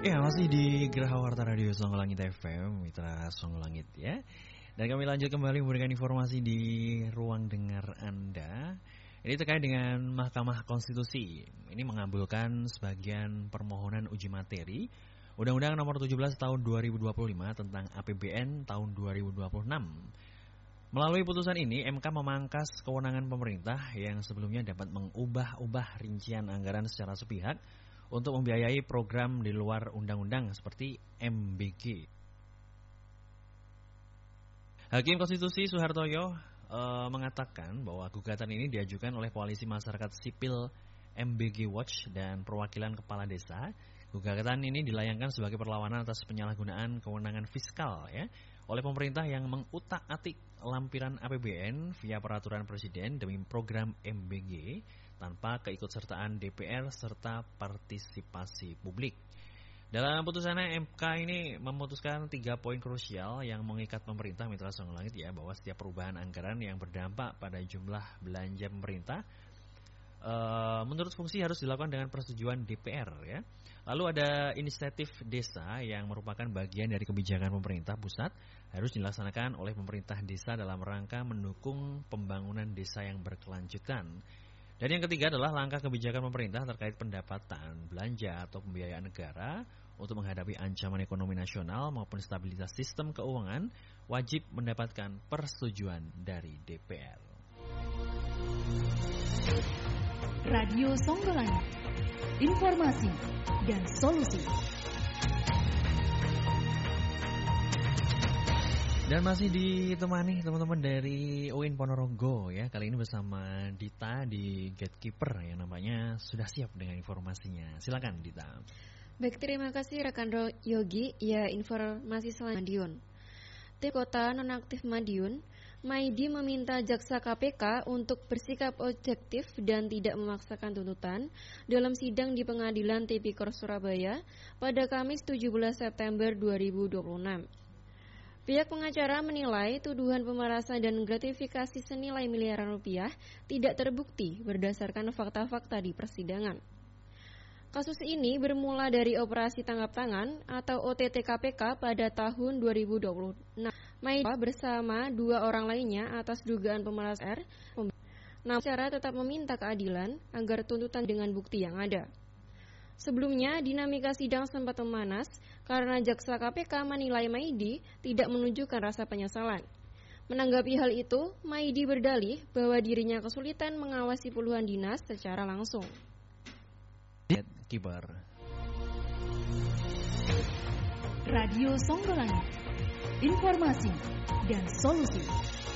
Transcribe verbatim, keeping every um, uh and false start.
Ya, masih di Geraha Warta Radio Songo Langit F M, Mitra Songo Langit ya. Dan kami lanjut kembali memberikan informasi di ruang dengar Anda. Ini terkait dengan Mahkamah Konstitusi. Ini mengabulkan sebagian permohonan uji materi Undang-Undang Nomor tujuh belas Tahun dua ribu dua puluh lima tentang A P B N tahun dua ribu dua puluh enam. Melalui putusan ini, M K memangkas kewenangan pemerintah yang sebelumnya dapat mengubah-ubah rincian anggaran secara sepihak untuk membiayai program di luar undang-undang seperti M B G. Hakim Konstitusi Suhartoyo e, mengatakan bahwa gugatan ini diajukan oleh Koalisi Masyarakat Sipil M B G Watch dan Perwakilan Kepala Desa. Gugatan ini dilayangkan sebagai perlawanan atas penyalahgunaan kewenangan fiskal ya oleh pemerintah yang mengutak-atik lampiran A P B N via peraturan presiden demi program M B G tanpa keikutsertaan D P R serta partisipasi publik. Dalam putusannya, M K ini memutuskan tiga poin krusial yang mengikat pemerintah Mitra Songo Langit ya, bahwa setiap perubahan anggaran yang berdampak pada jumlah belanja pemerintah Uh, menurut fungsi harus dilakukan dengan persetujuan D P R ya. Lalu ada inisiatif desa yang merupakan bagian dari kebijakan pemerintah pusat harus dilaksanakan oleh pemerintah desa dalam rangka mendukung pembangunan desa yang berkelanjutan. Dan yang ketiga adalah langkah kebijakan pemerintah terkait pendapatan, belanja atau pembiayaan negara untuk menghadapi ancaman ekonomi nasional maupun stabilitas sistem keuangan wajib mendapatkan persetujuan dari D P R. Radio Songo Langit, informasi dan solusi. Dan masih ditemani teman-teman dari U I N Ponorogo ya. Kali ini bersama Dita di Gatekeeper yang namanya sudah siap dengan informasinya. Silakan Dita. Baik, terima kasih rekan Yogi. Ya, informasi selanjutnya Madiun. Tim Kota Nonaktif Madiun, Maidi meminta Jaksa K P K untuk bersikap objektif dan tidak memaksakan tuntutan dalam sidang di Pengadilan Tipikor Surabaya pada Kamis tujuh belas September dua ribu dua puluh enam. Pihak pengacara menilai tuduhan pemerasan dan gratifikasi senilai miliaran rupiah tidak terbukti berdasarkan fakta-fakta di persidangan. Kasus ini bermula dari operasi tangkap tangan atau O T T K P K pada tahun dua ribu dua puluh enam. Maida bersama dua orang lainnya atas dugaan pemerasan R. Namun pengacara tetap meminta keadilan agar tuntutan dengan bukti yang ada. Sebelumnya, dinamika sidang sempat memanas karena Jaksa K P K menilai Maidi tidak menunjukkan rasa penyesalan. Menanggapi hal itu, Maidi berdalih bahwa dirinya kesulitan mengawasi puluhan dinas secara langsung. Kibar. Radio Songo Langit, informasi dan solusi.